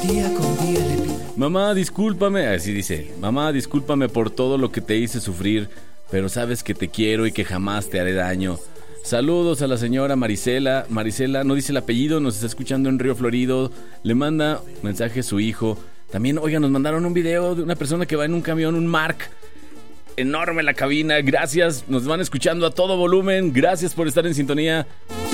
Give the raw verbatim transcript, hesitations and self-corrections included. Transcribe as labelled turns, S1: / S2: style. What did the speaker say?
S1: Día con día le pido.
S2: Mamá, discúlpame, así dice, mamá, discúlpame por todo lo que te hice sufrir, pero sabes que te quiero y que jamás te haré daño. Saludos a la señora Marisela. Marisela no dice el apellido, nos está escuchando en Río Florido. Le manda mensaje a su hijo. También, oiga, nos mandaron un video de una persona que va en un camión, un Mark. Enorme la cabina, gracias. Nos van escuchando a todo volumen. Gracias por estar en sintonía.